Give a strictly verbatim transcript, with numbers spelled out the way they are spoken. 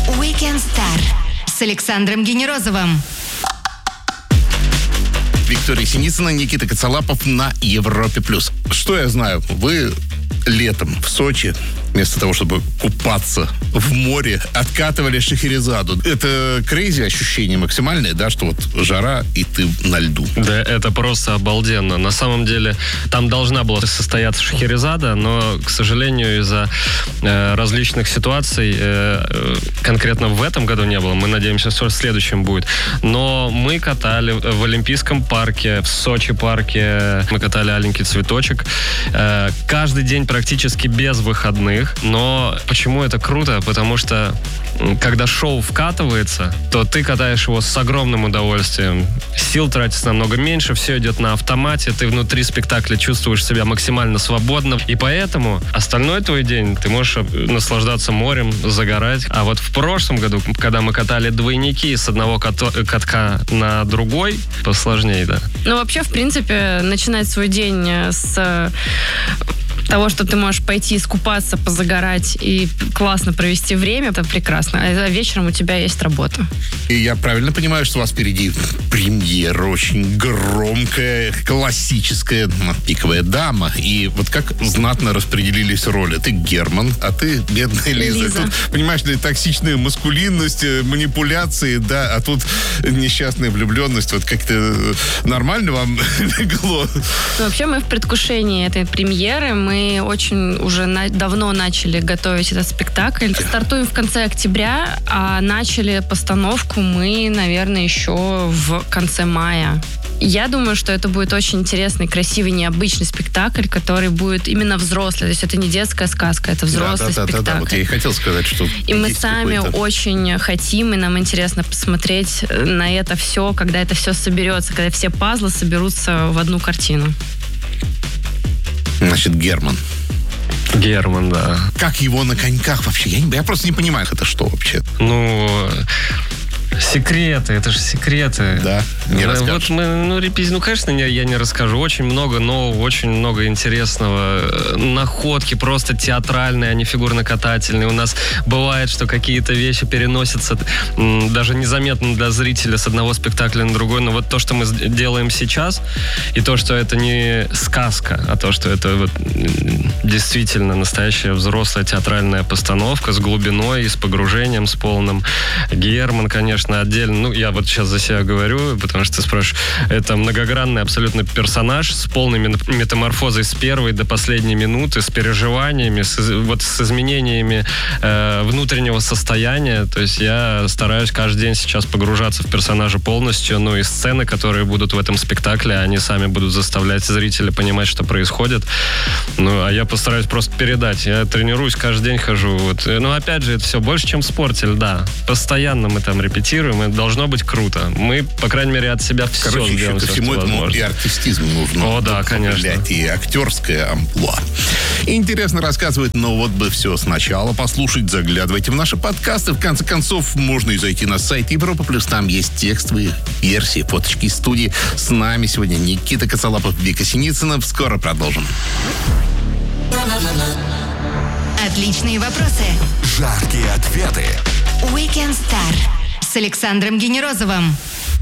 Weekend Star с Александром Генерозовым. Виктория Синицына, Никита Коцалапов на Европе+. Что я знаю? Вы летом в Сочи, вместо того, чтобы купаться в море, откатывали Шахерезаду. Это крейзи ощущение максимальное, да, что вот жара, и ты на льду. Да, это просто обалденно. На самом деле, там должна была состояться Шахерезада, но, к сожалению, из-за э, различных ситуаций, э, конкретно в этом году не было. Мы надеемся, что в следующем будет. Но мы катали в Олимпийском парке, в Сочи парке. Мы катали аленький цветочек. Э, каждый день практически без выходных. Но почему это круто? Потому что когда шоу вкатывается, то ты катаешь его с огромным удовольствием. Сил тратится намного меньше, все идет на автомате, ты внутри спектакля чувствуешь себя максимально свободно. И поэтому остальной твой день ты можешь наслаждаться морем, загорать. А вот в прошлом году, когда мы катали двойники с одного като- катка на другой, посложнее, да. Ну, вообще, в принципе, начинать свой день с того, что ты можешь пойти искупаться, позагорать и классно провести время, это прекрасно. А вечером у тебя есть работа. И я правильно понимаю, что у вас впереди премьера очень громкая, классическая, пиковая дама. И вот как знатно распределились роли. Ты Герман, а ты бедная Лиза. Лиза. Тут, понимаешь, токсичная маскулинность, манипуляции, да, а тут несчастная влюбленность. Вот как-то нормально вам легло? Ну, вообще мы в предвкушении этой премьеры. Мы Мы очень уже на, давно начали готовить этот спектакль. Стартуем в конце октября, а начали постановку мы, наверное, еще в конце мая. Я думаю, что это будет очень интересный, красивый, необычный спектакль, который будет именно взрослый. То есть это не детская сказка, это взрослый да, да, спектакль. Да, да, да. Вот я и хотел сказать, что... И мы сами какой-то... очень хотим, и нам интересно посмотреть на это все, когда это все соберется, когда все пазлы соберутся в одну картину. Значит, Герман. Герман, да. Как его на коньках вообще? Я, не, я просто не понимаю, это что вообще? Ну... Секреты, это же секреты. Да, не да, расскажешь. Вот мы, ну, репиз... ну, конечно, я, я не расскажу. Очень много нового, очень много интересного. Находки просто театральные, а не фигурно-катательные. У нас бывает, что какие-то вещи переносятся м, даже незаметно для зрителя с одного спектакля на другой. Но вот то, что мы делаем сейчас, и то, что это не сказка, а то, что это вот действительно настоящая взрослая театральная постановка с глубиной и с погружением, с полным. Герман, конечно, отдельно, ну, я вот сейчас за себя говорю, потому что ты спрашиваешь, это многогранный абсолютно персонаж с полной метаморфозой с первой до последней минуты, с переживаниями, с, вот с изменениями э, внутреннего состояния. То есть я стараюсь каждый день сейчас погружаться в персонажа полностью, ну, и сцены, которые будут в этом спектакле, они сами будут заставлять зрителя понимать, что происходит. Ну, а я постараюсь просто передать. Я тренируюсь, каждый день хожу. Вот. Ну, опять же, это все больше, чем в спорте льда. Постоянно мы там репетируем, и должно быть круто. Мы, по крайней мере, от себя все Короче, сделаем. еще ко всему этому и артистизм нужно. О, да, конечно. И актерское амплуа. Интересно рассказывать, но вот бы все сначала послушать. Заглядывайте в наши подкасты. В конце концов, можно и зайти на сайт Европа Плюс. Там есть текстовые версии, фоточки из студии. С нами сегодня Никита Коцалапов, Вика Синицына. Скоро продолжим. Отличные вопросы. Жаркие ответы. Weekend Star с Александром Генерозовым.